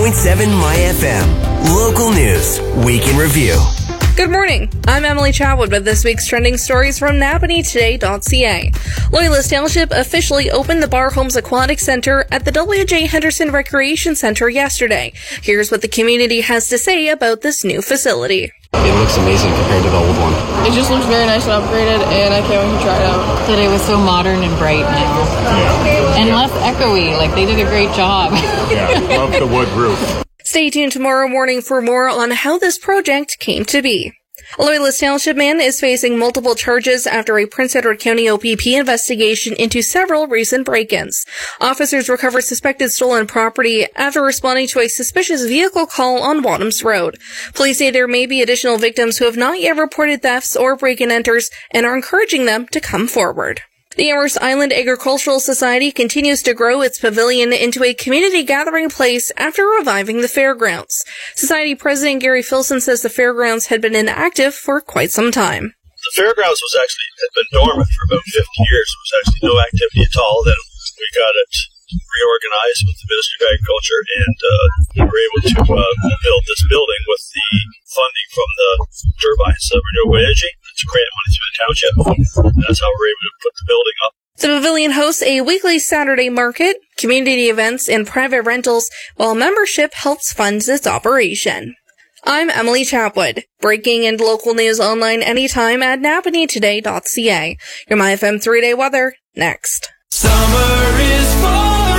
My FM. Local news, week in review. Good morning. I'm Emily Chatwood with this week's trending stories from Napanee-Today.ca. Loyalist Township officially opened the Bar Homes Aquatic Center at the W.J. Henderson Recreation Center yesterday. Here's what the community has to say about this new facility. It looks amazing compared to the old one. It just looks very nice and upgraded, and I can't wait to try it out. Today was so modern and bright now. And less echoey. Like, they did a great job. Yeah, love the wood roof. Stay tuned tomorrow morning for more on how this project came to be. A Loyalist Township man is facing multiple charges after a Prince Edward County OPP investigation into several recent break-ins. Officers recovered suspected stolen property after responding to a suspicious vehicle call on Wadhams Road. Police say there may be additional victims who have not yet reported thefts or break-and-enters and are encouraging them to come forward. The Amherst Island Agricultural Society continues to grow its pavilion into a community gathering place after reviving the fairgrounds. Society President Gary Filson says the fairgrounds had been inactive for quite some time. The fairgrounds had been dormant for about 50 years. There was actually no activity at all. Then we got it reorganized with the Ministry of Agriculture, and we were able to build this building with the funding from the turbines of renewable energy to grant money through the township. And that's how we were able to put the building up. The pavilion hosts a weekly Saturday market, community events, and private rentals, while membership helps fund its operation. I'm Emily Chatwood. Breaking and local news online anytime at NapaneeToday.ca. Your My FM 3-day weather next. Summer is for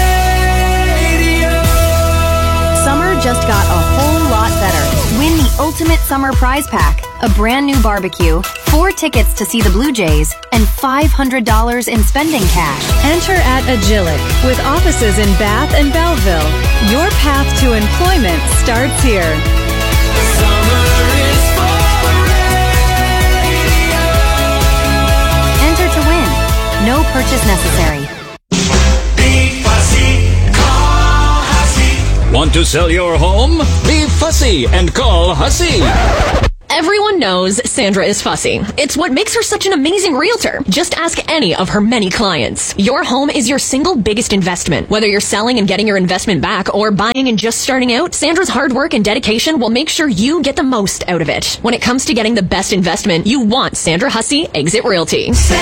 radio. Summer just got a whole lot better. Win the ultimate summer prize pack, a brand new barbecue, 4 tickets to see the Blue Jays, and $500 in spending cash. Enter at Agilic with offices in Bath and Belleville. Your path to employment starts here. Summer is for radio. Enter to win. No purchase necessary. Be fussy, call Hussey. Want to sell your home? Be fussy and call Hussey. Everyone knows Sandra is fussy. It's what makes her such an amazing realtor. Just ask any of her many clients. Your home is your single biggest investment. Whether you're selling and getting your investment back or buying and just starting out, Sandra's hard work and dedication will make sure you get the most out of it. When it comes to getting the best investment, you want Sandra Hussey Exit Realty.